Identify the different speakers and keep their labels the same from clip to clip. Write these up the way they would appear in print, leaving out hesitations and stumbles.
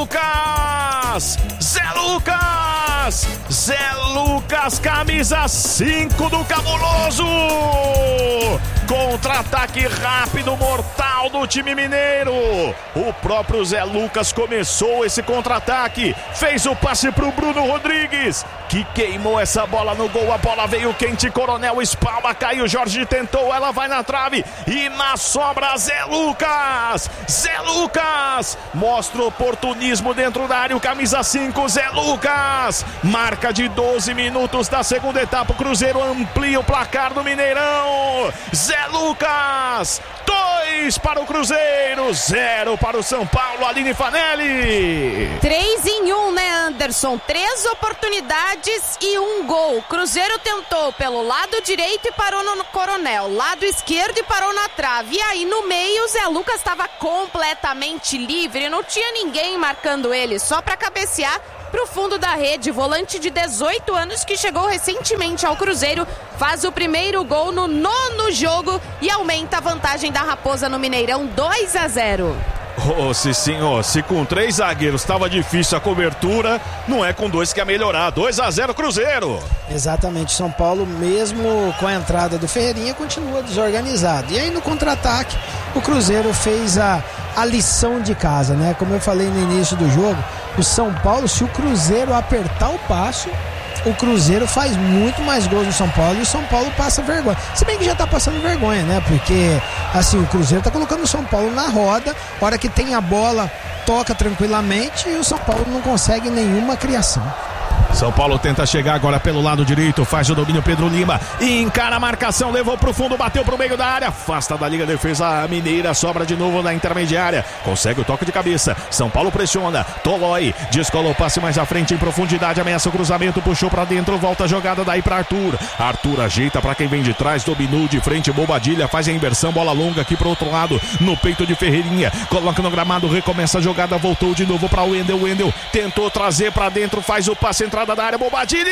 Speaker 1: Lucas! Zé Lucas! Zé Lucas, camisa 5 do Cabuloso! Contra-ataque rápido, mortal do time mineiro. O próprio Zé Lucas começou esse contra-ataque. Fez o passe pro Bruno Rodrigues, que queimou essa bola no gol. A bola veio quente, Coronel espalma, caiu, Jorge tentou, ela vai na trave. E na sobra, Zé Lucas! Zé Lucas! Mostra oportunismo dentro da área, o camisa 5, Zé Lucas! Marca de 12 minutos da segunda etapa. O Cruzeiro amplia o placar do Mineirão. Zé Lucas, 2 para o Cruzeiro, 0 para o São Paulo. Aline Fanelli.
Speaker 2: 3 em 1, né, Anderson? 3 oportunidades e 1 gol. Cruzeiro tentou pelo lado direito e parou no Coronel, lado esquerdo e parou na trave. E aí no meio o Zé Lucas estava completamente livre, não tinha ninguém marcando ele, só para cabecear pro fundo da rede. Volante de 18 anos que chegou recentemente ao Cruzeiro, faz o primeiro gol no 9º jogo e aumenta a vantagem da Raposa no Mineirão, 2-0.
Speaker 1: Se com 3 zagueiros estava difícil a cobertura, não é com 2 que ia melhorar. 2-0 Cruzeiro.
Speaker 3: Exatamente, São Paulo, mesmo com a entrada do Ferreirinha, continua desorganizado. E aí no contra-ataque, o Cruzeiro fez a lição de casa, né? Como eu falei no início do jogo, o São Paulo, se o Cruzeiro apertar o passo, o Cruzeiro faz muito mais gols no São Paulo e o São Paulo passa vergonha. Se bem que já tá passando vergonha, né? Porque, assim, o Cruzeiro tá colocando o São Paulo na roda, hora que tem a bola, toca tranquilamente e o São Paulo não consegue nenhuma criação.
Speaker 1: São Paulo tenta chegar agora pelo lado direito, faz o domínio Pedro Lima, encara a marcação, levou pro fundo, bateu pro meio da área, afasta da Liga Defesa Mineira, sobra de novo na intermediária, consegue o toque de cabeça, São Paulo pressiona, Tolói, descolou o passe mais à frente em profundidade, ameaça o cruzamento, puxou pra dentro, volta a jogada daí pra Arthur ajeita pra quem vem de trás, dominou de frente, Bobadilha, faz a inversão, bola longa aqui pro outro lado, no peito de Ferreirinha, coloca no gramado, recomeça a jogada, voltou de novo pra Wendel, tentou trazer pra dentro, faz o passe, entrada da área, Bobadilha,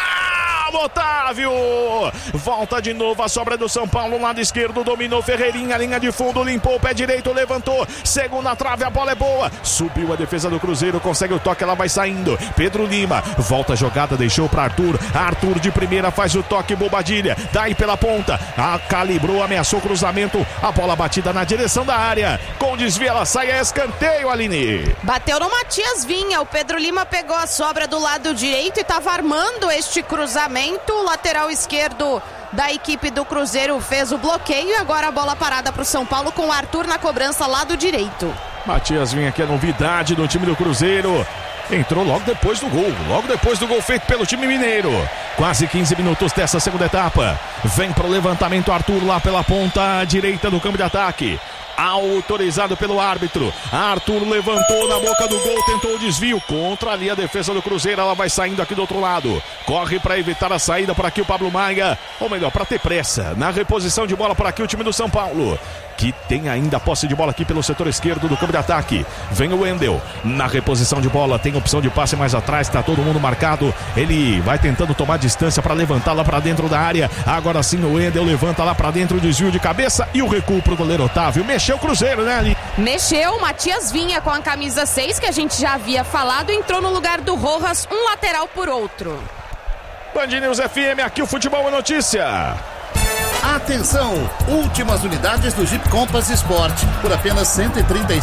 Speaker 1: Otávio, volta de novo a sobra do São Paulo, lado esquerdo, dominou Ferreirinha, linha de fundo, limpou o pé direito, levantou, segunda trave, a bola é boa, subiu a defesa do Cruzeiro, consegue o toque, ela vai saindo, Pedro Lima, volta a jogada, deixou para Arthur de primeira, faz o toque, Bobadilha, daí pela ponta, calibrou, ameaçou o cruzamento, a bola batida na direção da área, com desvio ela sai, é escanteio, Aline.
Speaker 2: Bateu no Matias Vinha, o Pedro Lima pegou a sobra do lado direito e estava armando este cruzamento. O lateral esquerdo da equipe do Cruzeiro fez o bloqueio e agora a bola parada para o São Paulo com o Arthur na cobrança lado direito.
Speaker 1: Matias Vinha, que é novidade do time do Cruzeiro, entrou logo depois do gol feito pelo time mineiro. Quase 15 minutos dessa segunda etapa, vem pro levantamento Arthur lá pela ponta direita do campo de ataque. Autorizado pelo árbitro, Arthur levantou na boca do gol, tentou o desvio, contra ali a defesa do Cruzeiro, ela vai saindo aqui do outro lado, corre para evitar a saída por aqui o Pablo Maia, ou melhor, para ter pressa, na reposição de bola por aqui o time do São Paulo, que tem ainda a posse de bola aqui pelo setor esquerdo do campo de ataque, vem o Wendel, na reposição de bola, tem opção de passe mais atrás, tá todo mundo marcado, ele vai tentando tomar distância para levantar lá para dentro da área, agora sim o Wendel levanta lá para dentro, desvio de cabeça e o recuo pro goleiro Otávio, mexeu o Cruzeiro, né, ali?
Speaker 2: Mexeu, Matias Vinha com a camisa 6, que a gente já havia falado, entrou no lugar do Rojas, um lateral por outro.
Speaker 1: Band News FM, aqui o futebol é notícia.
Speaker 4: Atenção, últimas unidades do Jeep Compass Sport por apenas R$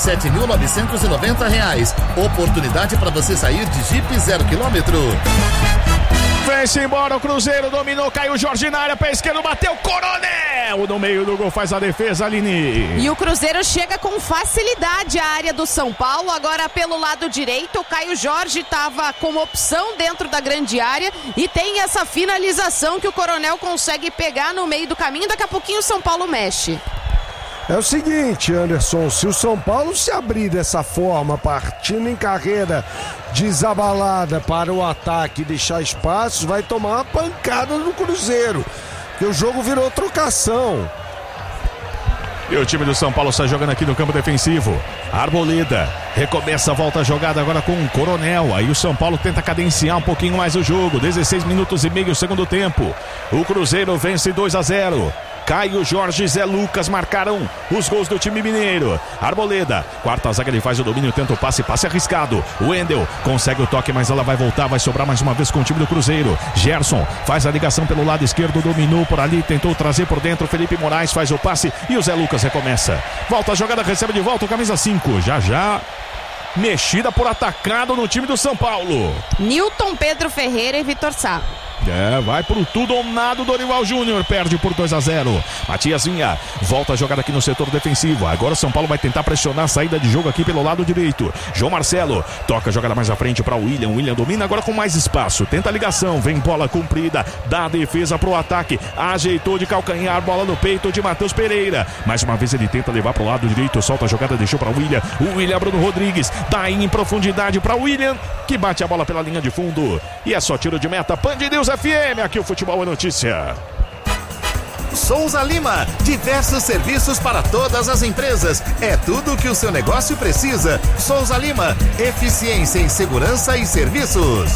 Speaker 4: 137.990. Oportunidade para você sair de Jeep 0 km.
Speaker 1: Vem-se embora o Cruzeiro, dominou, caiu Jorge na área, pé esquerdo, bateu, Coronel no meio do gol, faz a defesa, Aline.
Speaker 2: E o Cruzeiro chega com facilidade à área do São Paulo, agora pelo lado direito, o Caio Jorge estava como opção dentro da grande área e tem essa finalização que o Coronel consegue pegar no meio do caminho, daqui a pouquinho o São Paulo mexe.
Speaker 5: É o seguinte, Anderson, se o São Paulo se abrir dessa forma, partindo em carreira desabalada para o ataque e deixar espaços, vai tomar uma pancada no Cruzeiro, porque o jogo virou trocação.
Speaker 1: E o time do São Paulo está jogando aqui no campo defensivo. Arboleda recomeça a volta a jogada agora com o Coronel. Aí o São Paulo tenta cadenciar um pouquinho mais o jogo. 16 minutos e meio, segundo tempo. O Cruzeiro vence 2-0. Caio Jorge e Zé Lucas marcaram os gols do time mineiro. Arboleda, quarta zaga, ele faz o domínio, tenta o passe arriscado. O Wendel consegue o toque, mas ela vai voltar, vai sobrar mais uma vez com o time do Cruzeiro. Gerson faz a ligação pelo lado esquerdo, dominou por ali, tentou trazer por dentro. Felipe Moraes faz o passe e o Zé Lucas recomeça. Volta a jogada, recebe de volta o camisa 5. Já mexida por atacado no time do São Paulo.
Speaker 2: Newton, Pedro Ferreira e Vitor Sá.
Speaker 1: Vai pro tudo ou nada. Dorival Júnior perde por 2-0. Matias Vinha volta a jogada aqui no setor defensivo. Agora o São Paulo vai tentar pressionar a saída de jogo aqui pelo lado direito. João Marcelo toca a jogada mais à frente para o William. William domina agora com mais espaço. Tenta a ligação, vem bola comprida, dá a defesa pro ataque. Ajeitou de calcanhar, bola no peito de Matheus Pereira. Mais uma vez ele tenta levar pro lado direito. Solta a jogada, deixou para o William. O William Bruno Rodrigues tá aí em profundidade para o William, que bate a bola pela linha de fundo. E é só tiro de meta. Band News FM, aqui o Futebol é Notícia.
Speaker 4: Souza Lima, diversos serviços para todas as empresas. É tudo o que o seu negócio precisa. Souza Lima, eficiência em segurança e serviços.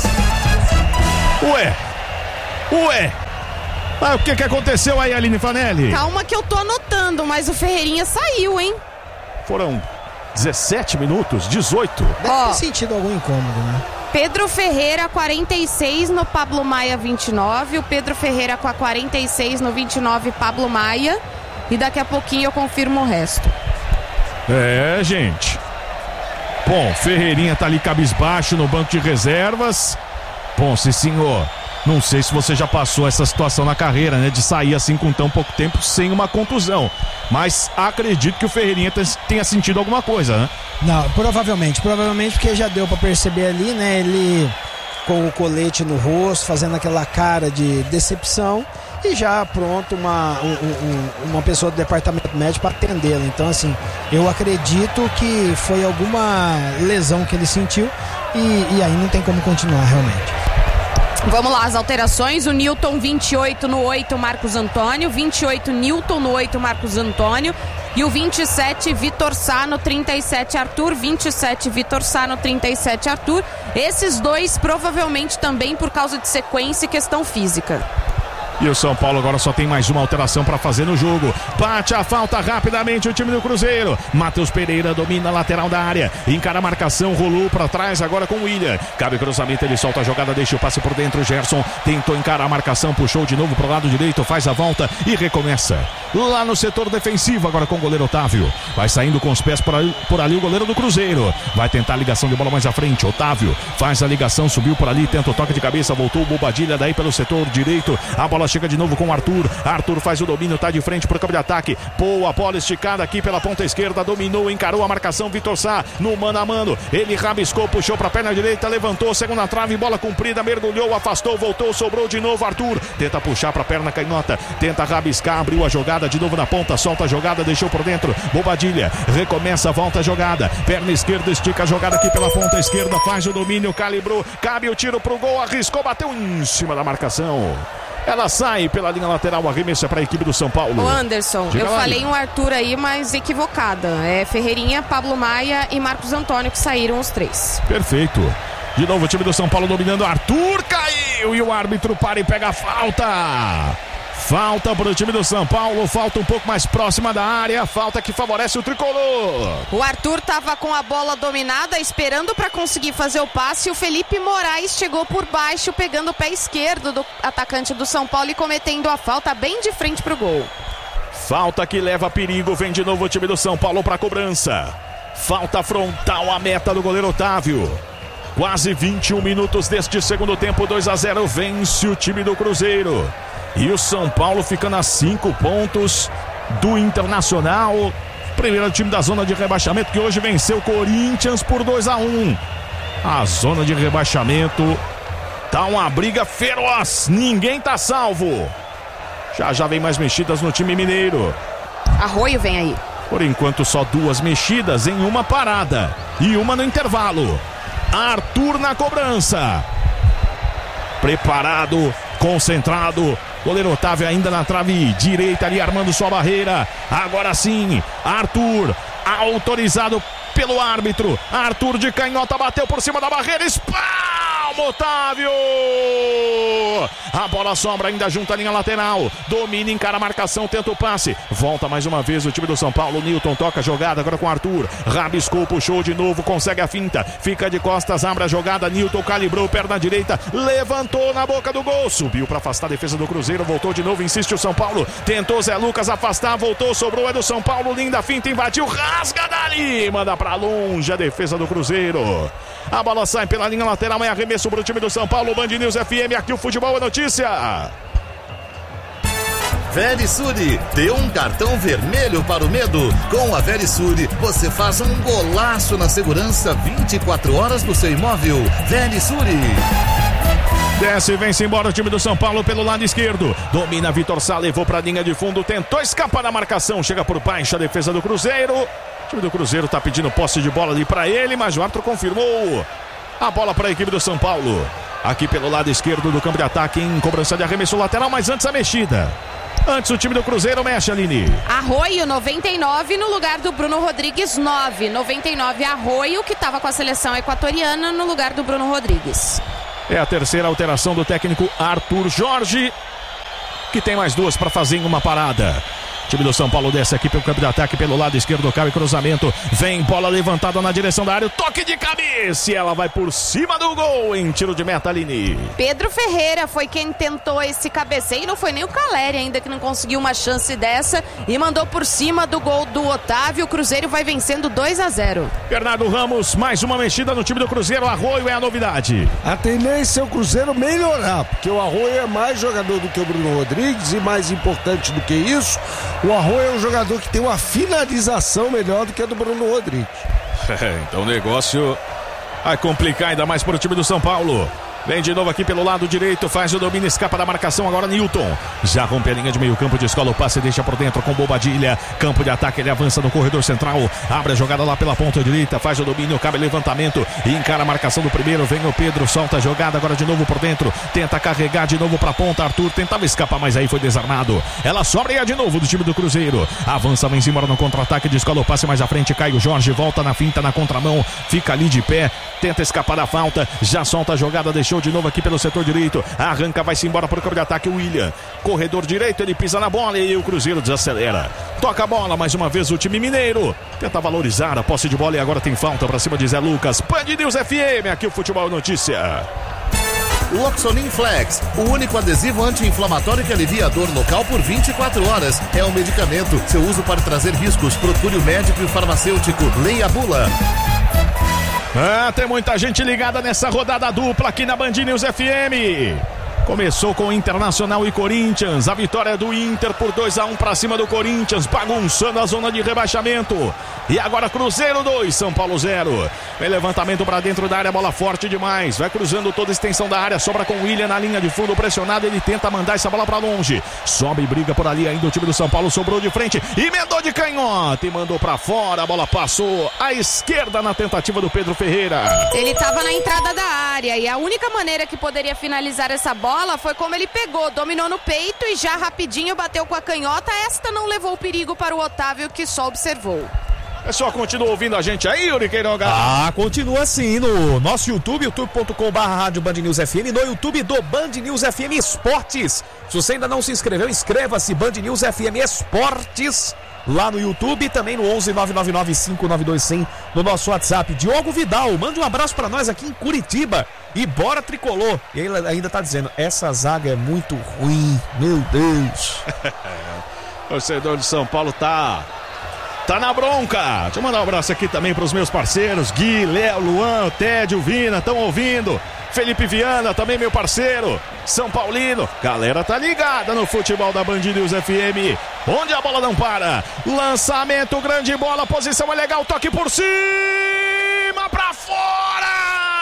Speaker 1: Ué. O que aconteceu aí, Aline Fanelli?
Speaker 2: Calma que eu tô anotando, mas o Ferreirinha saiu, hein?
Speaker 1: Foram 17 minutos, 18.
Speaker 3: Deve ter sentido algum incômodo, né?
Speaker 2: Pedro Ferreira, 46 no Pablo Maia, 29. O Pedro Ferreira com a 46 no 29, Pablo Maia. E daqui a pouquinho eu confirmo o resto.
Speaker 1: Gente. Bom, Ferreirinha tá ali cabisbaixo no banco de reservas. Bom, sim, senhor. Não sei se você já passou essa situação na carreira, né? De sair assim com tão pouco tempo sem uma contusão. Mas acredito que o Ferreirinha tenha sentido alguma coisa, né?
Speaker 3: Não, provavelmente porque já deu pra perceber ali, né? Ele com o colete no rosto, fazendo aquela cara de decepção e já pronto uma pessoa do departamento médico para atendê-lo. Então assim, eu acredito que foi alguma lesão que ele sentiu e aí não tem como continuar realmente.
Speaker 2: Vamos lá, as alterações. O Newton, 28 no 8, Marcos Antônio. 28, Newton no 8, Marcos Antônio. E o 27, Vitor Sá no 37, Arthur. 27, Vitor Sá no 37, Arthur. Esses dois provavelmente também por causa de sequência e questão física.
Speaker 1: E o São Paulo agora só tem mais uma alteração para fazer no jogo. Bate a falta rapidamente o time do Cruzeiro. Matheus Pereira domina a lateral da área. Encara a marcação, rolou para trás agora com o William. Cabe cruzamento, ele solta a jogada, deixa o passe por dentro. Gerson tentou encarar a marcação, puxou de novo para o lado direito, faz a volta e recomeça. Lá no setor defensivo agora com o goleiro Otávio. Vai saindo com os pés por ali o goleiro do Cruzeiro. Vai tentar a ligação de bola mais à frente. Otávio faz a ligação, subiu por ali, tenta o toque de cabeça, voltou o Bobadilha daí pelo setor direito. A bola chega de novo com o Arthur. Arthur faz o domínio, tá de frente pro campo de ataque. Boa bola esticada aqui pela ponta esquerda. Dominou, encarou a marcação. Vitor Sá no mano a mano. Ele rabiscou, puxou pra perna direita, levantou, segunda trave, bola comprida, mergulhou, afastou, voltou, sobrou de novo. Arthur tenta puxar pra perna canhota, tenta rabiscar, abriu a jogada de novo na ponta, solta a jogada, deixou por dentro. Bobadilha recomeça, volta a jogada. Perna esquerda, estica a jogada aqui pela ponta esquerda, faz o domínio, calibrou, cabe o tiro pro gol, arriscou, bateu em cima da marcação. Ela sai pela linha lateral, arremessa para a equipe do São Paulo.
Speaker 2: O Anderson,
Speaker 1: Diga
Speaker 2: eu
Speaker 1: lá,
Speaker 2: falei um Arthur aí, mas equivocada. É Ferreirinha, Pablo Maia e Marcos Antônio que saíram os três.
Speaker 1: Perfeito. De novo o time do São Paulo dominando. Arthur caiu e o árbitro para e pega a falta. Falta para o time do São Paulo, falta um pouco mais próxima da área, falta que favorece o tricolor.
Speaker 2: O Arthur estava com a bola dominada, esperando para conseguir fazer o passe. O Felipe Moraes chegou por baixo, pegando o pé esquerdo do atacante do São Paulo e cometendo a falta bem de frente para o gol.
Speaker 1: Falta que leva perigo, vem de novo o time do São Paulo para a cobrança. Falta frontal à meta do goleiro Otávio. Quase 21 minutos deste segundo tempo, 2-0, vence o time do Cruzeiro. E o São Paulo ficando a 5 pontos do Internacional. Primeiro time da zona de rebaixamento, que hoje venceu o Corinthians por 2-1. A zona de rebaixamento tá uma briga feroz. Ninguém tá salvo. Já vem mais mexidas no time mineiro.
Speaker 2: Arroio vem aí.
Speaker 1: Por enquanto só 2 mexidas em uma parada e uma no intervalo. Arthur na cobrança. Preparado, concentrado. Goleiro Otávio ainda na trave direita ali, armando sua barreira. Agora sim, Arthur, autorizado pelo árbitro. Arthur de canhota, bateu por cima da barreira. Toma Otávio! A bola sobra ainda junto à linha lateral. Domina, encara a marcação, tenta o passe. Volta mais uma vez o time do São Paulo. Newton toca a jogada agora com Arthur. Rabiscou, puxou de novo, consegue a finta. Fica de costas, abre a jogada. Newton calibrou, perna direita. Levantou na boca do gol. Subiu para afastar a defesa do Cruzeiro. Voltou de novo, insiste o São Paulo. Tentou Zé Lucas afastar, voltou, sobrou, é do São Paulo. Linda finta, invadiu, rasga dali. Manda para longe a defesa do Cruzeiro. A bola sai pela linha lateral, é arremesso para o time do São Paulo. Band News FM, aqui o Futebol é Notícia.
Speaker 4: Verisure, dê um cartão vermelho para o medo. Com a Verisure, você faz um golaço na segurança 24 horas do seu imóvel. Verisure.
Speaker 1: Desce e vem-se embora o time do São Paulo pelo lado esquerdo. Domina Vitor Sá, levou para a linha de fundo, tentou escapar da marcação, chega por baixo a defesa do Cruzeiro. O time do Cruzeiro está pedindo posse de bola ali para ele, mas o árbitro confirmou a bola para a equipe do São Paulo. Aqui pelo lado esquerdo do campo de ataque em cobrança de arremesso lateral, mas antes a mexida. Antes o time do Cruzeiro mexe, Aline.
Speaker 2: Arroio, 99, no lugar do Bruno Rodrigues, 9. 99, Arroio, que estava com a seleção equatoriana, no lugar do Bruno Rodrigues.
Speaker 1: É a terceira alteração do técnico Arthur Jorge, que tem mais duas para fazer em uma parada. O time do São Paulo desce aqui pelo campo de ataque, pelo lado esquerdo, cai o cruzamento. Vem bola levantada na direção da área, toque de cabeça e ela vai por cima do gol em tiro de meta, Aline.
Speaker 2: Pedro Ferreira foi quem tentou esse cabeceio, não foi nem o Caleri ainda que não conseguiu uma chance dessa e mandou por cima do gol do Otávio. O Cruzeiro vai vencendo 2-0.
Speaker 1: Bernardo Ramos, mais uma mexida no time do Cruzeiro. Arroio é a novidade.
Speaker 5: A tendência é o Cruzeiro melhorar, porque o Arroio é mais jogador do que o Bruno Rodrigues e mais importante do que isso, o Arroio é um jogador que tem uma finalização melhor do que a do Bruno Rodrigues.
Speaker 1: Então o negócio vai complicar ainda mais para o time do São Paulo. Vem de novo aqui pelo lado direito, faz o domínio, escapa da marcação, agora Newton. Já rompe a linha de meio campo, descola o passe, deixa por dentro com Bobadilha. Campo de ataque, ele avança no corredor central, abre a jogada lá pela ponta direita, faz o domínio, cabe levantamento, encara a marcação do primeiro, vem o Pedro, solta a jogada, agora de novo por dentro, tenta carregar de novo pra ponta, Arthur tentava escapar, mas aí foi desarmado. Ela sobra e é de novo do time do Cruzeiro. Avança, vem embora no contra-ataque, descola o passe mais à frente, Caio Jorge, volta na finta, na contramão, fica ali de pé, tenta escapar da falta, já solta a jogada, deixou de novo aqui pelo setor direito, arranca, vai-se embora para o campo de ataque, o William, corredor direito, ele pisa na bola e o Cruzeiro desacelera, toca a bola, mais uma vez o time mineiro, tenta valorizar a posse de bola e agora tem falta para cima de Zé Lucas. Band News FM, aqui o Futebol Notícia.
Speaker 4: Loxonin Flex, o único adesivo anti-inflamatório que alivia a dor local por 24 horas. É um medicamento, seu uso pode trazer riscos, procure o médico e o farmacêutico, leia a bula.
Speaker 1: Tem muita gente ligada nessa rodada dupla aqui na Band News FM. Começou com Internacional e Corinthians. A vitória do Inter por 2-1 para cima do Corinthians, bagunçando a zona de rebaixamento. E agora Cruzeiro 2, São Paulo 0. Vem levantamento para dentro da área, bola forte demais. Vai cruzando toda a extensão da área, sobra com o William na linha de fundo, pressionado. Ele tenta mandar essa bola para longe. Sobe e briga por ali ainda o time do São Paulo, sobrou de frente. Emendou de canhota e mandou para fora. A bola passou à esquerda na tentativa do Pedro Ferreira.
Speaker 2: Ele estava na entrada da área e a única maneira que poderia finalizar essa bola foi como ele pegou, dominou no peito e já rapidinho bateu com a canhota. Esta não levou perigo para o Otávio, que só observou.
Speaker 1: Pessoal, continua ouvindo a gente aí, Yuri Queiroga?
Speaker 6: Continua sim no nosso YouTube, youtube.com/Rádio Band News FM, no YouTube do Band News FM Esportes. Se você ainda não se inscreveu, inscreva-se, Band News FM Esportes, lá no YouTube, também no 11-999-592-100, no nosso WhatsApp. Diogo Vidal, mande um abraço pra nós aqui em Curitiba. E bora Tricolor. E ele ainda tá dizendo, essa zaga é muito ruim, meu Deus.
Speaker 1: O torcedor de São Paulo tá na bronca. Deixa eu mandar um abraço aqui também pros meus parceiros, Gui, Léo, Luan, Tédio, Vina, estão ouvindo. Felipe Viana, também meu parceiro, São Paulino. Galera tá ligada no futebol da Band News FM, onde a bola não para. Lançamento, grande bola, posição é legal, toque por cima, pra fora!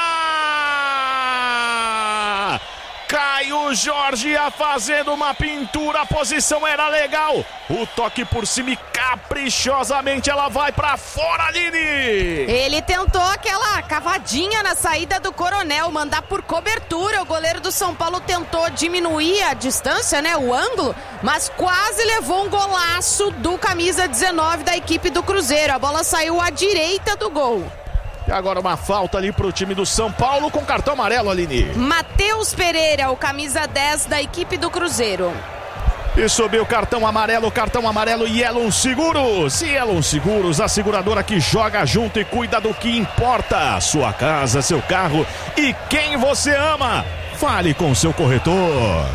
Speaker 1: Caio Jorge ia fazendo uma pintura, a posição era legal. O toque por cima e caprichosamente ela vai pra fora, Aline.
Speaker 2: Ele tentou aquela cavadinha na saída do Coronel, mandar por cobertura. O goleiro do São Paulo tentou diminuir a distância, né, o ângulo, mas quase levou um golaço do camisa 19 da equipe do Cruzeiro. A bola saiu à direita do gol.
Speaker 1: E agora uma falta ali pro time do São Paulo com cartão amarelo, Aline.
Speaker 2: Matheus Pereira, o camisa 10 da equipe do Cruzeiro.
Speaker 1: E subiu cartão amarelo Yellow Seguros. Yellow Seguros, a seguradora que joga junto e cuida do que importa. Sua casa, seu carro e quem você ama. Fale com seu corretor.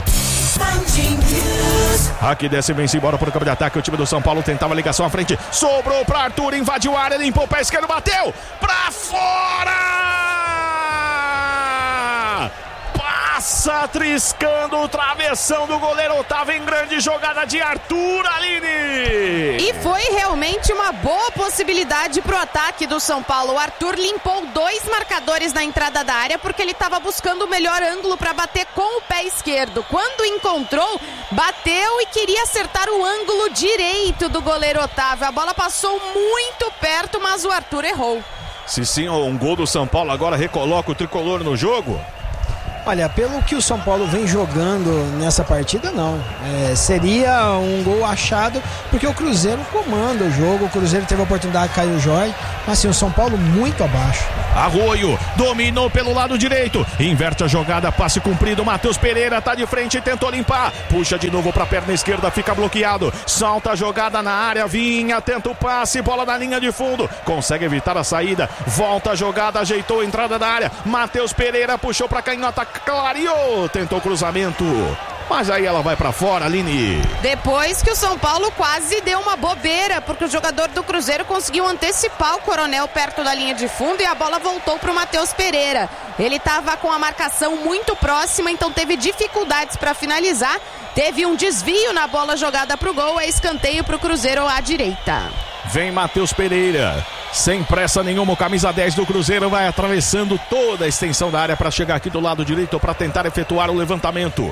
Speaker 1: Aqui desce e vem-se embora para o campo de ataque. O time do São Paulo tentava a ligação à frente. Sobrou para Arthur, invadiu a área, limpou o pé esquerdo, bateu para fora! Passa triscando o travessão do goleiro Otávio em grande jogada de Arthur, Aline.
Speaker 2: E foi realmente uma boa possibilidade pro ataque do São Paulo. O Arthur limpou 2 marcadores na entrada da área porque ele estava buscando o melhor ângulo para bater com o pé esquerdo. Quando encontrou, bateu e queria acertar o ângulo direito do goleiro Otávio. A bola passou muito perto, mas o Arthur errou.
Speaker 1: Se sim, um gol do São Paulo agora recoloca o tricolor no jogo.
Speaker 3: Olha, pelo que o São Paulo vem jogando nessa partida, não. Seria um gol achado, porque o Cruzeiro comanda o jogo. O Cruzeiro teve a oportunidade de cair o Jorge, mas assim, o São Paulo muito abaixo.
Speaker 1: Arroio, dominou pelo lado direito, inverte a jogada, passe cumprido, Matheus Pereira tá de frente e tentou limpar, puxa de novo pra perna esquerda, fica bloqueado, solta a jogada na área, Vinha, tenta o passe, bola na linha de fundo, consegue evitar a saída, volta a jogada, ajeitou a entrada da área, Matheus Pereira puxou pra canhota, clareou, tentou o cruzamento, mas aí ela vai pra fora, Aline.
Speaker 2: Depois que o São Paulo quase deu uma bobeira, porque o jogador do Cruzeiro conseguiu antecipar o Coronel perto da linha de fundo e a bola voltou pro Matheus Pereira. Ele estava com a marcação muito próxima, então teve dificuldades para finalizar. Teve um desvio na bola jogada pro gol, é escanteio pro Cruzeiro à direita.
Speaker 1: Vem Matheus Pereira, sem pressa nenhuma, o camisa 10 do Cruzeiro vai atravessando toda a extensão da área para chegar aqui do lado direito para tentar efetuar o levantamento.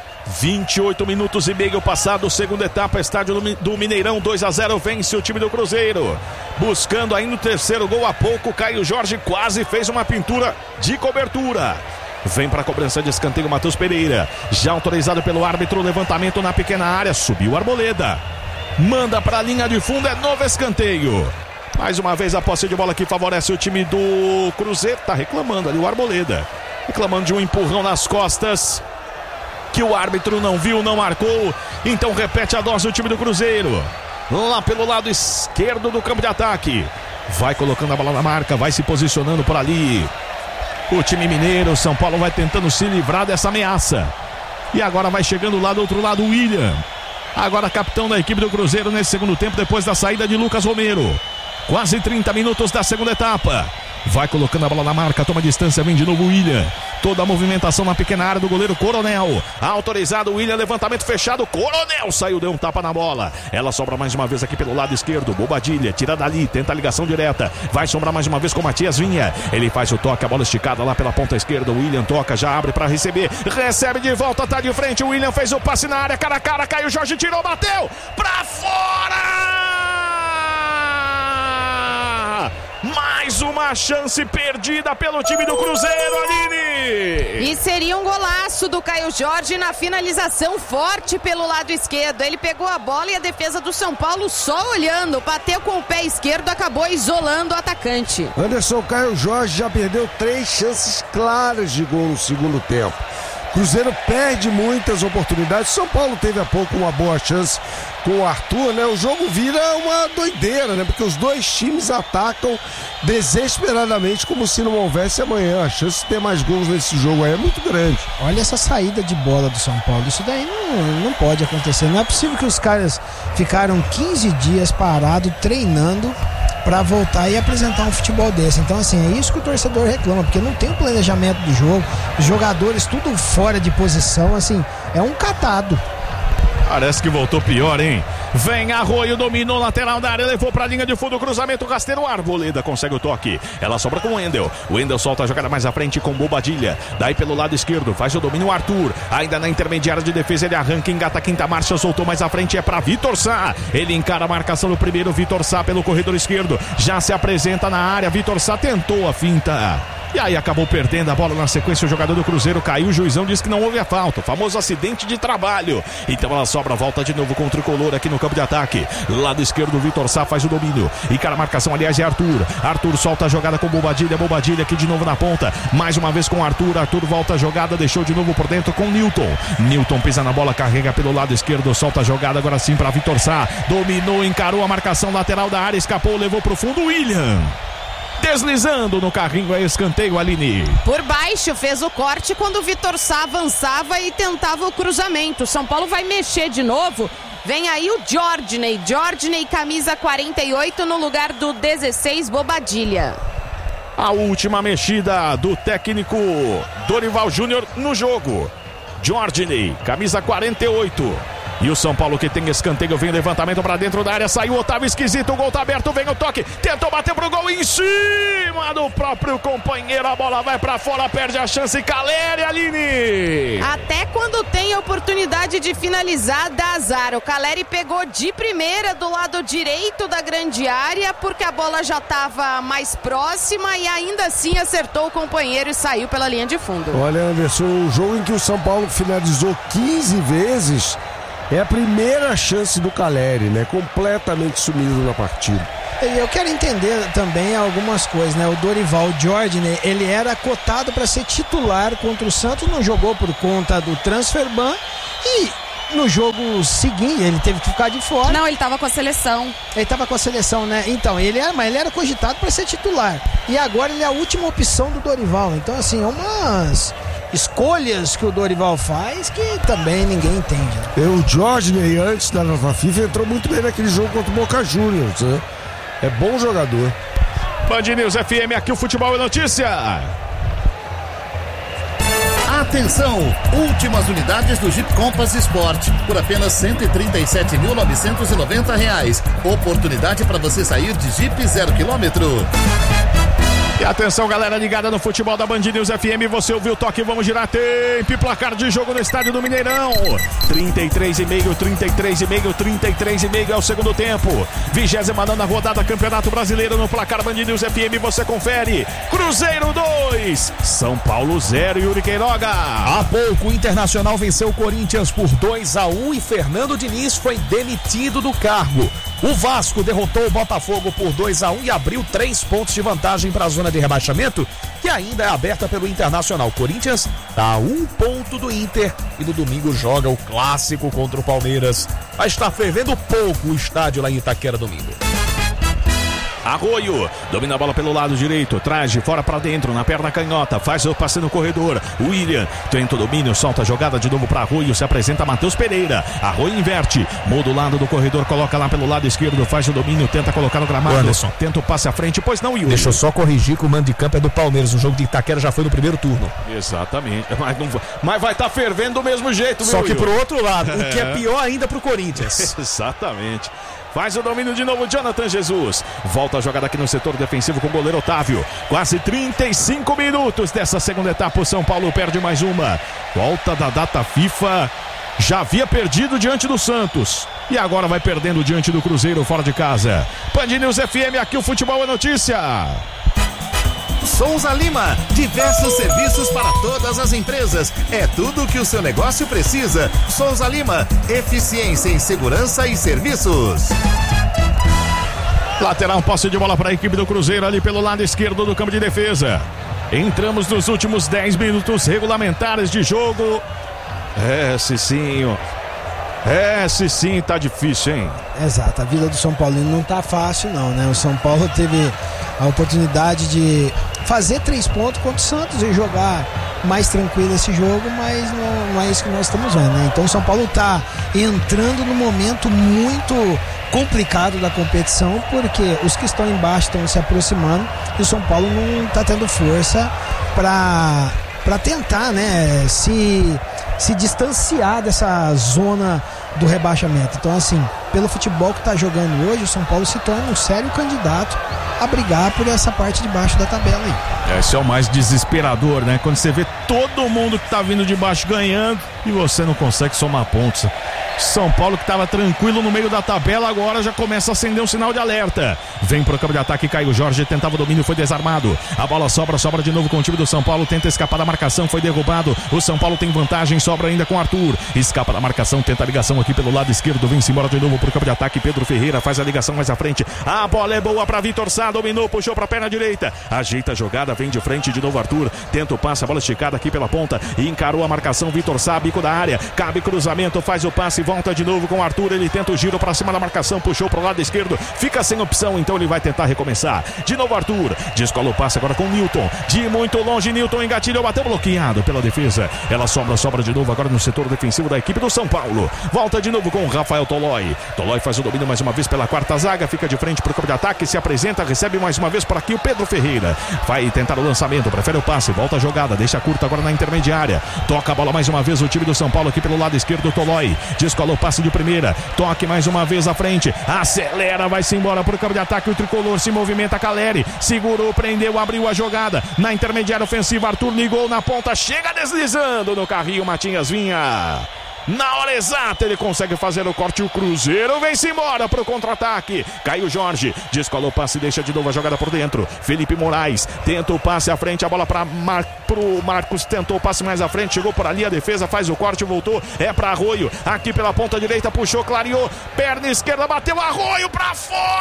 Speaker 1: 28 minutos e meio passado, segunda etapa, estádio do Mineirão, 2-0, vence o time do Cruzeiro. Buscando ainda o terceiro gol há pouco, Caio Jorge quase fez uma pintura de cobertura. Vem para a cobrança de escanteio Matheus Pereira, já autorizado pelo árbitro, levantamento na pequena área, subiu Arboleda. Manda para a linha de fundo, é novo escanteio. Mais uma vez a posse de bola que favorece o time do Cruzeiro, tá reclamando ali o Arboleda, reclamando de um empurrão nas costas, que o árbitro não viu, não marcou, então repete a dose do time do Cruzeiro, lá pelo lado esquerdo do campo de ataque, vai colocando a bola na marca, vai se posicionando por ali, o time mineiro, São Paulo vai tentando se livrar dessa ameaça, e agora vai chegando lá do outro lado o William, agora capitão da equipe do Cruzeiro nesse segundo tempo, depois da saída de Lucas Romero, quase 30 minutos da segunda etapa. Vai colocando a bola na marca, toma distância, vem de novo o William. Toda a movimentação na pequena área do goleiro Coronel. Autorizado o William, levantamento fechado. Coronel saiu, deu um tapa na bola. Ela sobra mais uma vez aqui pelo lado esquerdo. Bobadilha, tira dali, tenta a ligação direta. Vai sobrar mais uma vez com o Matias Vinha. Ele faz o toque, a bola esticada lá pela ponta esquerda. O William toca, já abre para receber. Recebe de volta, tá de frente. O William fez o passe na área, cara a cara. Caiu, Jorge tirou, bateu. Pra fora! Mais uma chance perdida pelo time do Cruzeiro, Aline!
Speaker 2: E seria um golaço do Caio Jorge na finalização, forte pelo lado esquerdo. Ele pegou a bola e a defesa do São Paulo só olhando, bateu com o pé esquerdo, acabou isolando o atacante.
Speaker 5: Anderson, Caio Jorge já perdeu 3 chances claras de gol no segundo tempo. Cruzeiro perde muitas oportunidades. São Paulo teve há pouco uma boa chance com o Arthur, né? O jogo vira uma doideira, né? Porque os dois times atacam desesperadamente como se não houvesse amanhã. A chance de ter mais gols nesse jogo aí é muito grande.
Speaker 3: Olha essa saída de bola do São Paulo. Isso daí não pode acontecer. Não é possível que os caras ficaram 15 dias parados treinando para voltar e apresentar um futebol desse. Então, assim, é isso que o torcedor reclama, porque não tem o planejamento do jogo, os jogadores tudo fora de posição, assim, é um catado.
Speaker 1: Parece que voltou pior, hein? Vem Arroio, dominou lateral da área, levou pra linha de fundo, cruzamento rasteiro, Arboleda consegue o toque. Ela sobra com o Wendel. O Wendel solta a jogada mais à frente com Bobadilha. Daí pelo lado esquerdo, faz o domínio o Arthur. Ainda na intermediária de defesa, ele arranca, engata a quinta marcha, soltou mais à frente, é pra Vitor Sá. Ele encara a marcação do primeiro, Vitor Sá pelo corredor esquerdo. Já se apresenta na área, Vitor Sá tentou a finta. E aí acabou perdendo a bola na sequência, o jogador do Cruzeiro caiu, o juizão disse que não houve a falta, o famoso acidente de trabalho. Então ela sobra, volta de novo com o tricolor aqui no campo de ataque. Lado esquerdo, o Vitor Sá faz o domínio. E cara, a marcação, aliás, é Arthur. Arthur solta a jogada com Bobadilha, Bobadilha aqui de novo na ponta. Mais uma vez com Arthur, Arthur volta a jogada, deixou de novo por dentro com Newton. Newton pisa na bola, carrega pelo lado esquerdo, solta a jogada agora sim para Vitor Sá. Dominou, encarou a marcação lateral da área, escapou, levou pro fundo, William. Deslizando no carrinho, é escanteio, Aline.
Speaker 2: Por baixo, fez o corte quando o Vitor Sá avançava e tentava o cruzamento. São Paulo vai mexer de novo. Vem aí o Jordney, camisa 48 no lugar do 16, Bobadilha.
Speaker 1: A última mexida do técnico Dorival Júnior no jogo. Jordney, camisa 48. E o São Paulo que tem escanteio, vem levantamento pra dentro da área, saiu Otávio esquisito, o gol tá aberto, vem o toque, tentou bater pro gol em cima do próprio companheiro, a bola vai pra fora, perde a chance, Caleri, Aline.
Speaker 2: Até quando tem oportunidade de finalizar, dá azar. O Caleri pegou de primeira do lado direito da grande área, porque a bola já tava mais próxima e ainda assim acertou o companheiro e saiu pela linha de fundo.
Speaker 5: Olha, Anderson, um jogo em que o São Paulo finalizou 15 vezes, é a primeira chance do Caleri, né? Completamente sumido na partida.
Speaker 3: E eu quero entender também algumas coisas, né? O Dorival Jordney, ele era cotado para ser titular contra o Santos, não jogou por conta do transfer ban e no jogo seguinte ele teve que ficar de fora.
Speaker 2: Não, ele estava com a seleção.
Speaker 3: Ele estava com a seleção, né? Então, ele era cogitado para ser titular. E agora ele é a última opção do Dorival. Então, assim, é umas escolhas que o Dorival faz que também ninguém entende.
Speaker 5: O Jordney, antes da nova FIFA, entrou muito bem naquele jogo contra o Boca Juniors, né? É bom jogador.
Speaker 1: Band News FM, aqui o futebol é notícia.
Speaker 4: Atenção! Últimas unidades do Jeep Compass Sport por apenas R$ 137.990. Oportunidade para você sair de Jeep 0 km.
Speaker 1: E atenção, galera ligada no futebol da Band News FM, você ouviu o toque, vamos girar tempo e placar de jogo no estádio do Mineirão. 33,5 é o segundo tempo. 29ª rodada, Campeonato Brasileiro no placar Band News FM, você confere. Cruzeiro 2, São Paulo 0, Yuri Queiroga.
Speaker 6: Há pouco o Internacional venceu o Corinthians por 2-1 e Fernando Diniz foi demitido do cargo. O Vasco derrotou o Botafogo por 2-1 e abriu 3 pontos de vantagem para a zona de rebaixamento, que ainda é aberta pelo Internacional. O Corinthians está a 1 ponto do Inter e no domingo joga o clássico contra o Palmeiras. Vai estar fervendo pouco o estádio lá em Itaquera domingo.
Speaker 1: Arroio, domina a bola pelo lado direito, traz de fora para dentro, na perna canhota, faz o passe no corredor. William tenta o domínio, solta a jogada de novo para Arroio, se apresenta Matheus Pereira. Arroio inverte, muda o lado do corredor, coloca lá pelo lado esquerdo, faz o domínio, tenta colocar no gramado.
Speaker 6: Anderson,
Speaker 1: tenta o passe à frente, pois não, Yuri.
Speaker 6: Deixa eu só corrigir que o mando de campo é do Palmeiras, o jogo de Itaquera já foi no primeiro turno.
Speaker 1: Exatamente, mas vai estar fervendo do mesmo jeito,
Speaker 6: só
Speaker 1: viu,
Speaker 6: que
Speaker 1: Yuri?
Speaker 6: pro outro lado, o que é pior ainda pro Corinthians.
Speaker 1: Exatamente. Faz o domínio de novo, Jonathan Jesus. Volta a jogada aqui no setor defensivo com o goleiro Otávio. Quase 35 minutos dessa segunda etapa. O São Paulo perde mais uma. Volta da data FIFA. Já havia perdido diante do Santos. E agora vai perdendo diante do Cruzeiro fora de casa. Band News FM, aqui o futebol é notícia.
Speaker 4: Souza Lima, diversos serviços para todas as empresas. É tudo o que o seu negócio precisa. Souza Lima, eficiência em segurança e serviços.
Speaker 1: Lateral, posse de bola para a equipe do Cruzeiro ali pelo lado esquerdo do campo de defesa. Entramos nos últimos 10 minutos regulamentares de jogo. Cicinho, tá difícil, hein?
Speaker 3: Exato, a vida do São Paulino não tá fácil não, né? O São Paulo teve a oportunidade de fazer 3 pontos contra o Santos e jogar mais tranquilo esse jogo, mas não é isso que nós estamos vendo, né? Então o São Paulo tá entrando num momento muito complicado da competição, porque os que estão embaixo estão se aproximando e o São Paulo não tá tendo força para tentar, né, se distanciar dessa zona do rebaixamento. Então, assim, pelo futebol que está jogando hoje, o São Paulo se torna um sério candidato a brigar por essa parte de baixo da tabela aí.
Speaker 1: Esse é o mais desesperador, né? Quando você vê todo mundo que tá vindo de baixo ganhando e você não consegue somar pontos. São Paulo, que estava tranquilo no meio da tabela, agora já começa a acender um sinal de alerta. Vem pro campo de ataque, Caio Jorge tentava o domínio, foi desarmado. A bola sobra de novo com o time do São Paulo, tenta escapar da marcação, foi derrubado. O São Paulo tem vantagem, sobra ainda com Arthur. Escapa da marcação, tenta a ligação aqui pelo lado esquerdo, vem-se embora de novo pro campo de ataque. Pedro Ferreira faz a ligação mais à frente. A bola é boa para Vitor Sá, dominou, puxou pra perna direita. Ajeita a jogada, vem de frente de novo Arthur. Tenta o passe, a bola esticada aqui pela ponta. Encarou a marcação, Vitor Sá, bico da área. Cabe cruzamento, faz o passe, volta de novo com o Arthur. Ele tenta o giro pra cima da marcação, puxou pro lado esquerdo. Fica sem opção, então ele vai tentar recomeçar. De novo Arthur, descola o passe agora com Newton. De muito longe, Newton engatilhou, bateu bloqueado pela defesa. Ela sobra de novo agora no setor defensivo da equipe do São Paulo. Volta de novo com o Rafael Tolói. Tolói faz o domínio mais uma vez pela quarta zaga, fica de frente pro campo de ataque, se apresenta, recebe mais uma vez por aqui o Pedro Ferreira. Vai tentar o lançamento, prefere o passe, volta a jogada, deixa curta agora na intermediária. Toca a bola mais uma vez o time do São Paulo aqui pelo lado esquerdo, Tolói. Descola o passe de primeira, toque mais uma vez à frente, acelera, vai-se embora pro campo de ataque, o tricolor se movimenta, Caleri segurou, prendeu, abriu a jogada na intermediária ofensiva, Arthur ligou na ponta, chega deslizando no carrinho, Matias Vinha. Na hora exata ele consegue fazer o corte, o Cruzeiro vem-se embora pro contra-ataque. Caio Jorge, descola o passe, deixa de novo a jogada por dentro. Felipe Moraes, tenta o passe à frente, a bola pro Marcos, tentou o passe mais à frente, chegou por ali, a defesa faz o corte, voltou, é pra Arroio, aqui pela ponta direita, puxou, clareou, perna esquerda, bateu, Arroio pra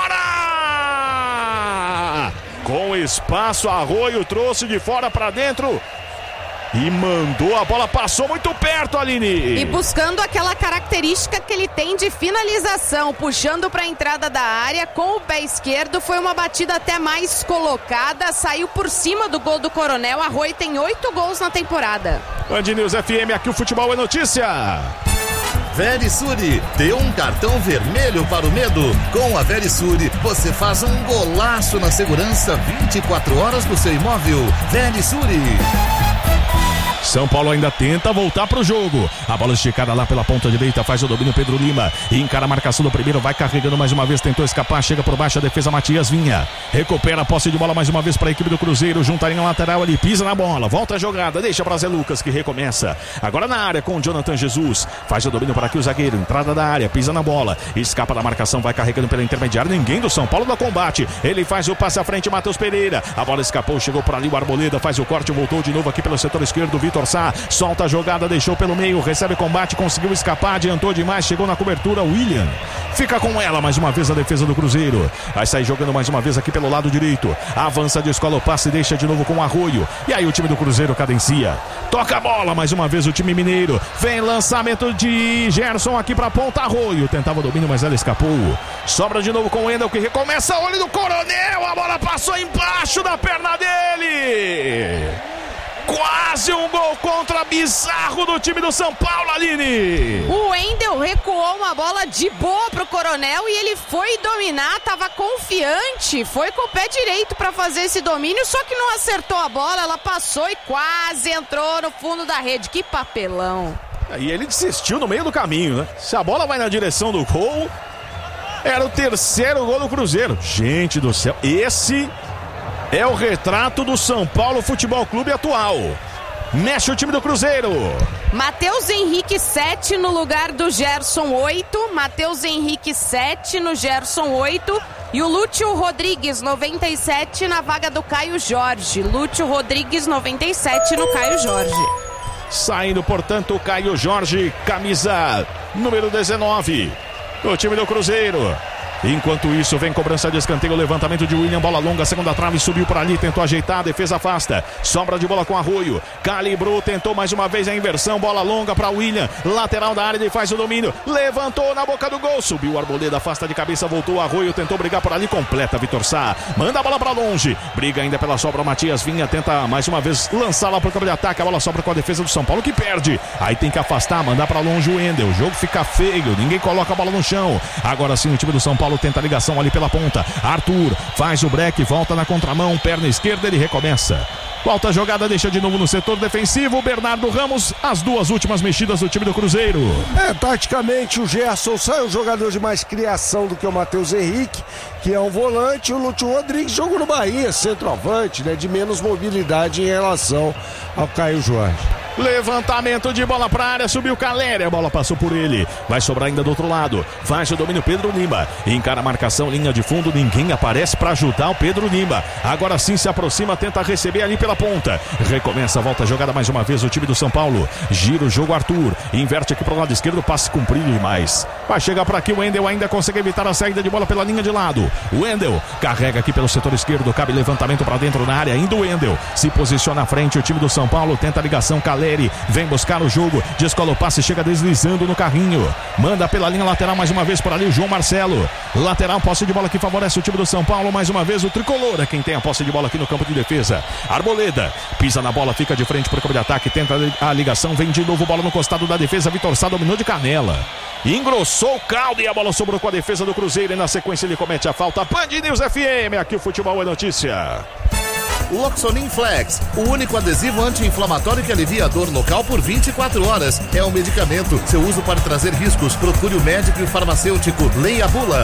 Speaker 1: fora! Com espaço, Arroio trouxe de fora pra dentro e mandou, a bola passou muito perto, Aline.
Speaker 2: E buscando aquela característica que ele tem de finalização, puxando para a entrada da área com o pé esquerdo, foi uma batida até mais colocada, saiu por cima do gol do Coronel. Arroio tem 8 gols na temporada.
Speaker 1: Band News FM, aqui o futebol é notícia.
Speaker 4: Verisure, dê um cartão vermelho para o medo. Com a Verisure, você faz um golaço na segurança 24 horas do seu imóvel. Verisure.
Speaker 1: São Paulo ainda tenta voltar pro jogo. A bola esticada lá pela ponta direita, faz o domínio Pedro Lima. Encara a marcação do primeiro, vai carregando mais uma vez, tentou escapar, chega por baixo a defesa, Matias Vinha. Recupera a posse de bola mais uma vez para a equipe do Cruzeiro, junta a linha lateral, ele pisa na bola, volta a jogada, deixa para Zé Lucas que recomeça. Agora na área com o Jonathan Jesus. Faz o domínio para aqui o zagueiro, entrada da área, pisa na bola, escapa da marcação, vai carregando pela intermediária, ninguém do São Paulo dá combate. Ele faz o passe à frente, Matheus Pereira. A bola escapou, chegou por ali o Arboleda, faz o corte, voltou de novo aqui pelo setor esquerdo, Vitor Sá. Solta a jogada, deixou pelo meio, recebe combate, conseguiu escapar, adiantou demais, chegou na cobertura, William. Fica com ela mais uma vez a defesa do Cruzeiro. Vai sair jogando mais uma vez aqui pelo lado direito. Avança, descola o passe, deixa de novo com o Arroio. E aí o time do Cruzeiro cadencia. Toca a bola mais uma vez o time mineiro. Vem lançamento de Gerson aqui pra ponta, Arroio. Tentava o domínio, mas ela escapou. Sobra de novo com o Wendel que recomeça, olho do Coronel. A bola passou embaixo da perna dele. Quase um gol contra bizarro do time do São Paulo, Aline.
Speaker 2: O Wendel recuou uma bola de boa pro Coronel e ele foi dominar, tava confiante, foi com o pé direito para fazer esse domínio, só que não acertou a bola, ela passou e quase entrou no fundo da rede. Que papelão.
Speaker 1: E ele desistiu no meio do caminho, né? Se a bola vai na direção do gol, era o terceiro gol do Cruzeiro. Gente do céu, esse é o retrato do São Paulo Futebol Clube atual. Mexe o time do Cruzeiro.
Speaker 2: Matheus Henrique 7 no lugar do Gerson 8. Matheus Henrique 7 no Gerson 8. E o Lúcio Rodrigues 97 na vaga do Caio Jorge. Lúcio Rodrigues 97 no Caio Jorge.
Speaker 1: Saindo, portanto, o Caio Jorge, camisa número 19. O time do Cruzeiro. Enquanto isso, vem cobrança de escanteio, levantamento de William, bola longa, segunda trave, subiu por ali, tentou ajeitar, a defesa afasta, sobra de bola com Arroio, calibrou, tentou mais uma vez a inversão, bola longa para William, lateral da área, ele faz o domínio, levantou na boca do gol, subiu o Arboleda, afasta de cabeça, voltou Arroio, tentou brigar por ali, completa Vitor Sá, manda a bola para longe, briga ainda pela sobra, Matias Vinha, tenta mais uma vez lançar lá pro campo de ataque, a bola sobra com a defesa do São Paulo que perde, aí tem que afastar, mandar para longe o Wendel, o jogo fica feio, ninguém coloca a bola no chão, agora sim o time do São Paulo tenta a ligação ali pela ponta. Arthur faz o break, volta na contramão, perna esquerda, ele recomeça. Volta a jogada, deixa de novo no setor defensivo. Bernardo Ramos, as duas últimas mexidas do time do Cruzeiro.
Speaker 5: Taticamente o Gerson sai um jogador de mais criação do que o Matheus Henrique, que é um volante. O Lúcio Rodrigues jogou no Bahia, centroavante, né, de menos mobilidade em relação ao Caio Jorge.
Speaker 1: Levantamento de bola para a área, subiu Caleri, a bola passou por ele, vai sobrar ainda do outro lado, faz o domínio Pedro Lima, encara a marcação, linha de fundo, ninguém aparece para ajudar o Pedro Lima, agora sim se aproxima, tenta receber ali pela ponta, recomeça, volta a jogada mais uma vez o time do São Paulo, gira o jogo Arthur, inverte aqui para o lado esquerdo, passe comprido demais, vai chegar por aqui o Wendel, ainda consegue evitar a saída de bola pela linha de lado, o Wendel carrega aqui pelo setor esquerdo, cabe levantamento para dentro na área, ainda o Wendel se posiciona à frente, o time do São Paulo tenta a ligação, Caleri vem buscar o jogo, descola o passe, chega deslizando no carrinho, manda pela linha lateral mais uma vez por ali o João Marcelo, lateral, posse de bola que favorece o time do São Paulo, mais uma vez o Tricolor é quem tem a posse de bola aqui no campo de defesa. Arboleda, pisa na bola, fica de frente para o campo de ataque, tenta a ligação, vem de novo bola no costado da defesa, Vitor Sá dominou de canela, engrossou o caldo e a bola sobrou com a defesa do Cruzeiro e na sequência ele comete a falta. Band News FM, aqui o futebol é notícia.
Speaker 4: Loxonin Flex, o único adesivo anti-inflamatório que alivia a dor local por 24 horas. É um medicamento. Seu uso pode trazer riscos. Procure o médico e o farmacêutico. Leia a bula.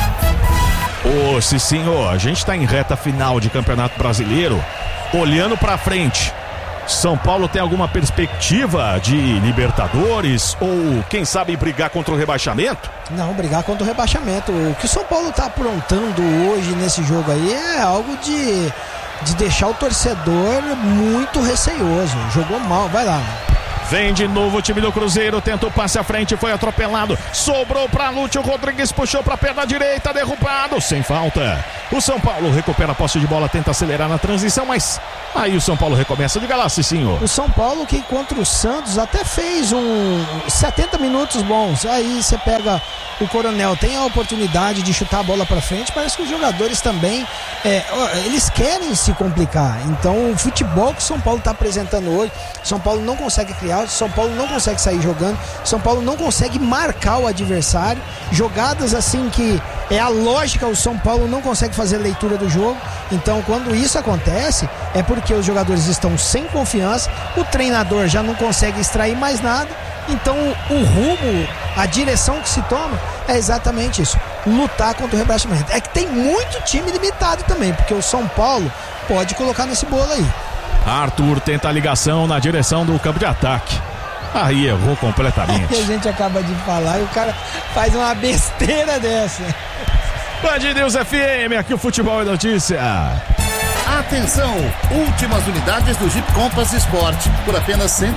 Speaker 1: Ô, Cicinho, a gente tá em reta final de Campeonato Brasileiro. Olhando pra frente, São Paulo tem alguma perspectiva de Libertadores ou, quem sabe, brigar contra o rebaixamento?
Speaker 3: Não, brigar contra o rebaixamento. O que o São Paulo tá aprontando hoje nesse jogo aí é algo de deixar o torcedor muito receoso. Jogou mal, vai lá.
Speaker 1: Vem de novo o time do Cruzeiro, tenta o passe à frente, foi atropelado, sobrou para Lúcio Rodrigues, puxou para a perna direita, derrubado, sem falta. O São Paulo recupera a posse de bola, tenta acelerar na transição, mas aí o São Paulo recomeça. Diga lá, Cicinho.
Speaker 3: O São Paulo que contra o Santos até fez 70 minutos bons. Aí você pega o Coronel, tem a oportunidade de chutar a bola para frente, parece que os jogadores também eles querem se complicar. Então o futebol que o São Paulo está apresentando hoje, São Paulo não consegue criar, São Paulo não consegue sair jogando, São Paulo não consegue marcar o adversário, jogadas assim que é a lógica, o São Paulo não consegue fazer leitura do jogo. Então quando isso acontece é porque os jogadores estão sem confiança, o treinador já não consegue extrair mais nada. Então o rumo, a direção que se toma é exatamente isso, lutar contra o rebaixamento. É que tem muito time limitado também, porque o São Paulo pode colocar nesse bolo aí.
Speaker 1: Arthur tenta a ligação na direção do campo de ataque. Aí errou completamente.
Speaker 3: A gente acaba de falar e o cara faz uma besteira dessa.
Speaker 1: Band News FM, aqui o futebol é notícia.
Speaker 4: Atenção! Últimas unidades do Jeep Compass Sport por apenas R$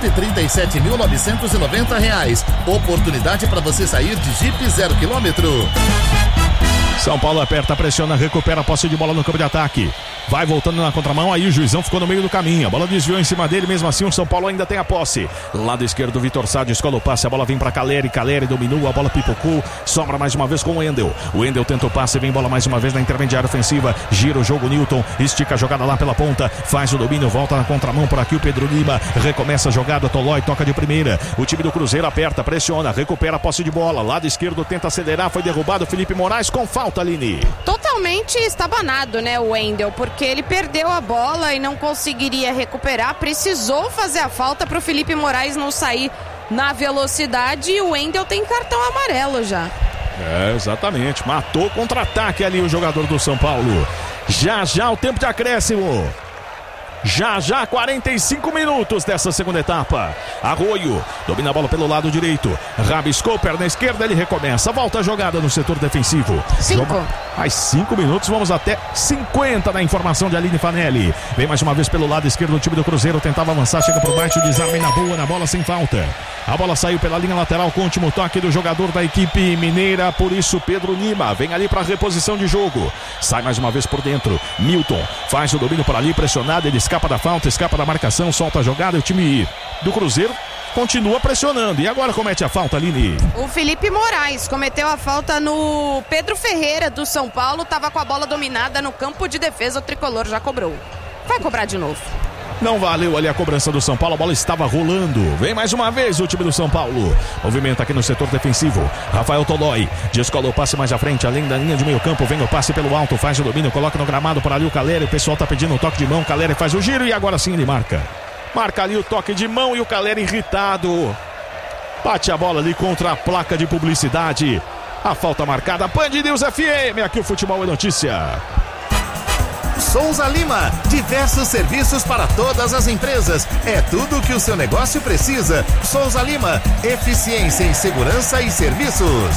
Speaker 4: 137.990. Oportunidade para você sair de Jeep 0 km.
Speaker 1: São Paulo aperta, pressiona, recupera a posse de bola no campo de ataque. Vai voltando na contramão, aí o Juizão ficou no meio do caminho. A bola desviou em cima dele, mesmo assim o São Paulo ainda tem a posse. Lado esquerdo, Vitor Sá descola o passe, a bola vem para Caleri. Caleri dominou, a bola pipocou, sobra mais uma vez com o Wendel. O Wendel tenta o passe, vem bola mais uma vez na intermediária ofensiva. Gira o jogo, Newton, estica a jogada lá pela ponta, faz o domínio, volta na contramão por aqui o Pedro Lima. Recomeça a jogada, Tolói toca de primeira. O time do Cruzeiro aperta, pressiona, recupera a posse de bola. Lado esquerdo tenta acelerar, foi derrubado Felipe Moraes com falta, Aline.
Speaker 2: Totalmente estabanado, né, o Wendel, porque ele perdeu a bola e não conseguiria recuperar, precisou fazer a falta para o Felipe Moraes não sair na velocidade e o Wendel tem cartão amarelo já.
Speaker 1: Exatamente, matou contra-ataque ali o jogador do São Paulo. Já o tempo de acréscimo. Já 45 minutos dessa segunda etapa. Arroio domina a bola pelo lado direito, rabiscou, perna esquerda, ele recomeça, volta a jogada no setor defensivo.
Speaker 2: 5.
Speaker 1: Mais 5 minutos, vamos até 50 na informação de Aline Fanelli. Vem mais uma vez pelo lado esquerdo o time do Cruzeiro, tentava avançar, chega por baixo, desarme na boa, na bola sem falta. A bola saiu pela linha lateral com o último toque do jogador da equipe mineira, por isso Pedro Lima vem ali para reposição de jogo. Sai mais uma vez por dentro, Milton faz o domínio por ali, pressionado, ele escapa da falta, escapa da marcação, solta a jogada e o time do Cruzeiro continua pressionando. E agora comete a falta, Aline.
Speaker 2: O Felipe Moraes cometeu a falta no Pedro Ferreira do São Paulo, estava com a bola dominada no campo de defesa, o Tricolor já cobrou. Vai cobrar de novo.
Speaker 1: Não valeu ali a cobrança do São Paulo, a bola estava rolando. Vem mais uma vez o time do São Paulo. Movimento aqui no setor defensivo. Rafael Tolói descola o passe mais à frente, além da linha de meio campo. Vem o passe pelo alto, faz o domínio, coloca no gramado por ali o Caleri. O pessoal tá pedindo um toque de mão, o Caleri faz o giro e agora sim ele marca. Marca ali o toque de mão e o Caleri irritado. Bate a bola ali contra a placa de publicidade. A falta marcada, Band News FM, aqui o Futebol é Notícia.
Speaker 4: Souza Lima, diversos serviços para todas as empresas. É tudo o que o seu negócio precisa. Souza Lima, eficiência em segurança e serviços.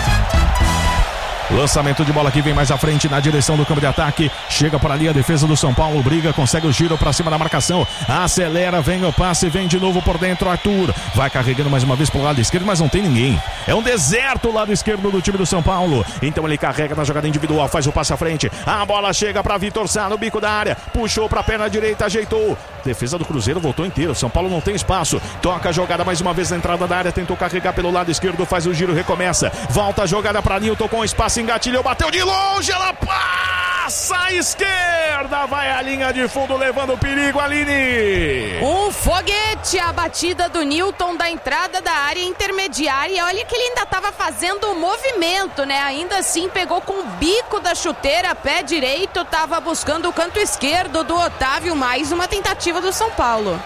Speaker 1: Lançamento de bola que vem mais à frente na direção do campo de ataque. Chega por ali a defesa do São Paulo. Briga, consegue o giro para cima da marcação. Acelera, vem o passe, vem de novo por dentro. Arthur vai carregando mais uma vez pro lado esquerdo, mas não tem ninguém. É um deserto o lado esquerdo do time do São Paulo. Então ele carrega na jogada individual, faz o passe à frente. A bola chega para Vitor Sá no bico da área. Puxou para a perna direita, ajeitou. Defesa do Cruzeiro voltou inteiro. São Paulo não tem espaço. Toca a jogada mais uma vez na entrada da área. Tentou carregar pelo lado esquerdo, faz o giro, recomeça. Volta a jogada para Nilton com espaço. Engatilhou, bateu de longe, ela passa à esquerda, vai à linha de fundo levando perigo, Aline.
Speaker 2: Um foguete, a batida do Nilton da entrada da área intermediária. Olha que ele ainda estava fazendo um movimento, né? Ainda assim pegou com o bico da chuteira, pé direito, estava buscando o canto esquerdo do Otávio. Mais uma tentativa do São Paulo.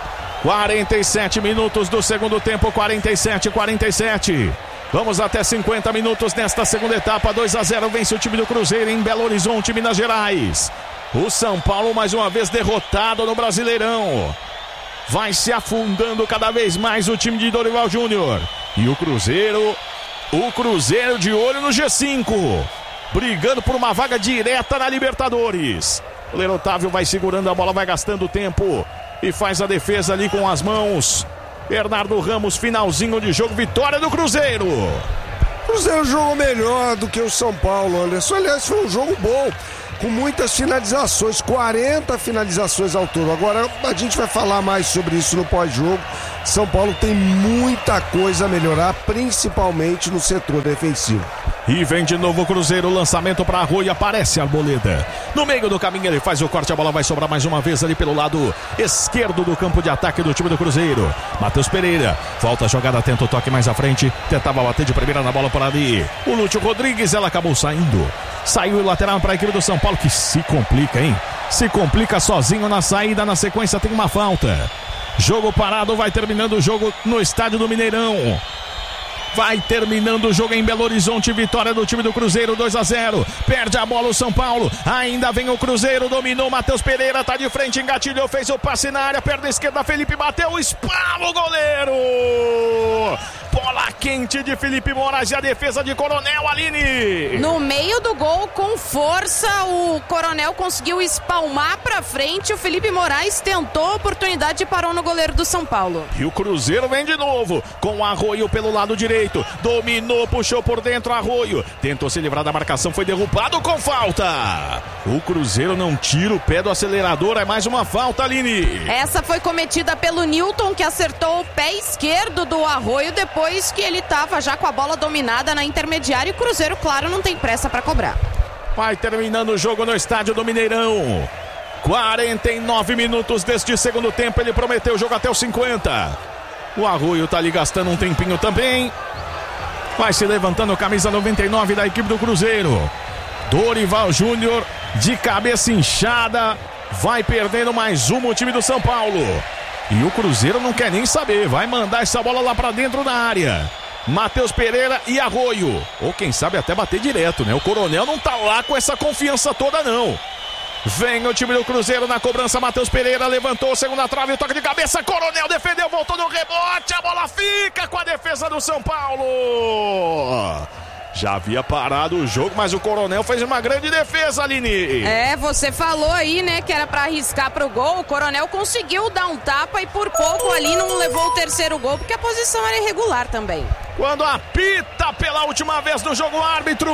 Speaker 1: 47 minutos do segundo tempo, 47. Vamos até 50 minutos nesta segunda etapa. 2-0 vence o time do Cruzeiro em Belo Horizonte, Minas Gerais. O São Paulo mais uma vez derrotado no Brasileirão. Vai se afundando cada vez mais o time de Dorival Júnior. E o Cruzeiro de olho no G5. Brigando por uma vaga direta na Libertadores. O goleiro Otávio vai segurando a bola, vai gastando tempo. E faz a defesa ali com as mãos. Bernardo Ramos, finalzinho de jogo, vitória do Cruzeiro.
Speaker 5: Cruzeiro jogou melhor do que o São Paulo, Anderson. Aliás, foi um jogo bom, com muitas finalizações, 40 finalizações ao todo. Agora a gente vai falar mais sobre isso no pós-jogo. São Paulo tem muita coisa a melhorar, principalmente no setor defensivo.
Speaker 1: E vem de novo o Cruzeiro, lançamento para Arroio, aparece a Arboleda. No meio do caminho ele faz o corte, a bola vai sobrar mais uma vez ali pelo lado esquerdo do campo de ataque do time do Cruzeiro. Matheus Pereira, volta a jogada, tenta o toque mais à frente, tentava bater de primeira na bola por ali. O Lúcio Rodrigues, ela acabou saindo. Saiu o lateral para a equipe do São Paulo, que se complica, hein? Se complica sozinho na saída, na sequência tem uma falta. Jogo parado, vai terminando o jogo no estádio do Mineirão. Vai terminando o jogo em Belo Horizonte, vitória do time do Cruzeiro, 2-0. Perde a bola o São Paulo, ainda vem o Cruzeiro, dominou Matheus Pereira, tá de frente, engatilhou, fez o passe na área, perna esquerda, Felipe bateu, espalma o goleiro. Bola quente de Felipe Moraes e a defesa de Coronel, Aline.
Speaker 2: No meio do gol, com força, o Coronel conseguiu espalmar pra frente, o Felipe Moraes tentou a oportunidade e parou no goleiro do São Paulo.
Speaker 1: E o Cruzeiro vem de novo, com o Arroio pelo lado direito. Dominou, puxou por dentro Arroio. Tentou se livrar da marcação, foi derrubado com falta. O Cruzeiro não tira o pé do acelerador, é mais uma falta, Aline.
Speaker 2: Essa foi cometida pelo Nilton, que acertou o pé esquerdo do Arroio depois que ele estava já com a bola dominada na intermediária. E o Cruzeiro, claro, não tem pressa para cobrar.
Speaker 1: Vai terminando o jogo no estádio do Mineirão. 49 minutos deste segundo tempo, ele prometeu o jogo até os 50. O Arroio tá ali gastando um tempinho também. Vai se levantando, camisa 99 da equipe do Cruzeiro. Dorival Júnior de cabeça inchada. Vai perdendo mais uma o time do São Paulo. E o Cruzeiro não quer nem saber. Vai mandar essa bola lá pra dentro da área. Matheus Pereira e Arroio. Ou quem sabe até bater direto, né? O Coronel não tá lá com essa confiança toda, não. Vem o time do Cruzeiro na cobrança, Matheus Pereira levantou, segunda trave, toque de cabeça, Coronel defendeu, voltou no rebote, a bola fica com a defesa do São Paulo. Já havia parado o jogo, mas o Coronel fez uma grande defesa, Aline.
Speaker 2: Você falou aí, né, que era pra arriscar pro gol, o Coronel conseguiu dar um tapa e por pouco ali não levou o terceiro gol, porque a posição era irregular também.
Speaker 1: Quando apita pela última vez no jogo, árbitro.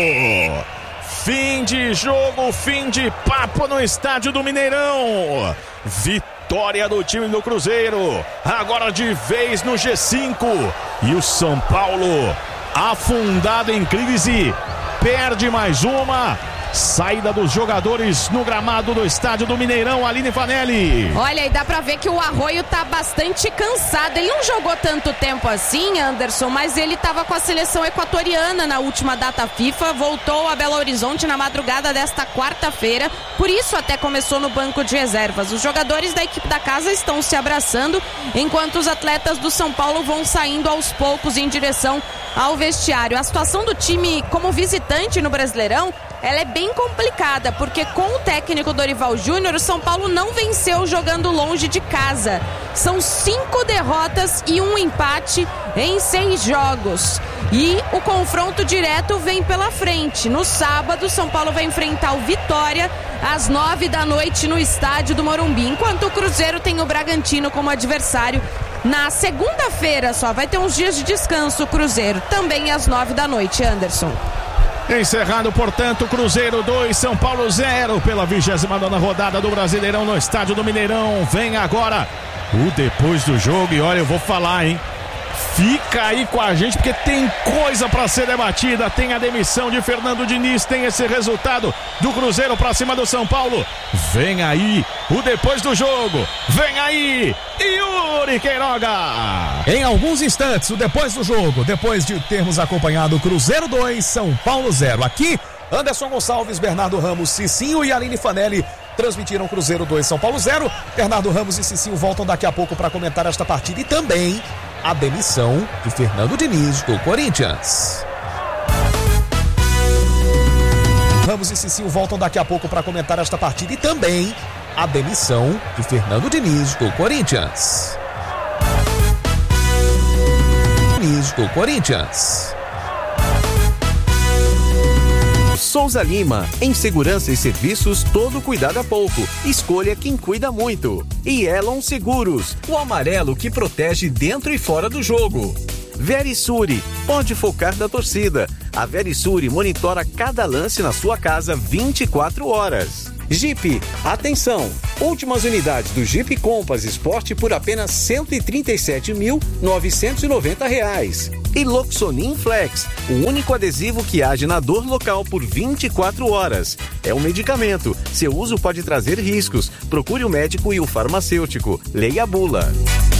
Speaker 1: Fim de jogo, fim de papo no estádio do Mineirão. Vitória do time do Cruzeiro, agora de vez no G5. E o São Paulo, afundado em crise, perde mais uma saída dos jogadores no gramado do estádio do Mineirão, Aline Fanelli.
Speaker 2: Olha, e dá pra ver que o Arroio tá bastante cansado. Ele não jogou tanto tempo assim, Anderson, mas ele tava com a seleção equatoriana na última data FIFA, voltou a Belo Horizonte na madrugada desta quarta-feira, por isso até começou no banco de reservas. Os jogadores da equipe da casa estão se abraçando, enquanto os atletas do São Paulo vão saindo aos poucos em direção ao vestiário. A situação do time como visitante no Brasileirão, ela é bem complicada, porque com o técnico Dorival Júnior, o São Paulo não venceu jogando longe de casa. São 5 derrotas e 1 empate em 6 jogos. E o confronto direto vem pela frente. No sábado, o São Paulo vai enfrentar o Vitória às 9 da noite no estádio do Morumbi, enquanto o Cruzeiro tem o Bragantino como adversário na segunda-feira só. Vai ter uns dias de descanso o Cruzeiro, também às 9 da noite, Anderson.
Speaker 1: Encerrado, portanto, Cruzeiro 2, São Paulo 0, pela 29ª rodada do Brasileirão no estádio do Mineirão. Vem agora o depois do jogo e olha, eu vou falar, hein? Fica aí com a gente porque tem coisa para ser debatida. Tem a demissão de Fernando Diniz, tem esse resultado do Cruzeiro para cima do São Paulo. Vem aí o depois do jogo. Vem aí Yuri Queiroga.
Speaker 6: Em alguns instantes, o depois do jogo, depois de termos acompanhado Cruzeiro 2, São Paulo 0. Aqui, Anderson Gonçalves, Bernardo Ramos, Cicinho e Aline Fanelli transmitiram Cruzeiro 2, São Paulo 0. Bernardo Ramos e Cicinho voltam daqui a pouco para comentar esta partida e também a demissão de Fernando Diniz do Corinthians. Ramos e Cicinho voltam daqui a pouco para comentar esta partida e também a demissão de Fernando Diniz do Corinthians. Diniz do Corinthians.
Speaker 7: Souza Lima, em segurança e serviços, todo cuidado é pouco. Escolha quem cuida muito. E Elon Seguros, o amarelo que protege dentro e fora do jogo. Verisure, pode focar da torcida. A Verisure monitora cada lance na sua casa 24 horas. Jeep, atenção! Últimas unidades do Jeep Compass Sport por apenas R$ 137.990. E Loxonin Flex, o único adesivo que age na dor local por 24 horas. É um medicamento. Seu uso pode trazer riscos. Procure o médico e o farmacêutico. Leia a bula.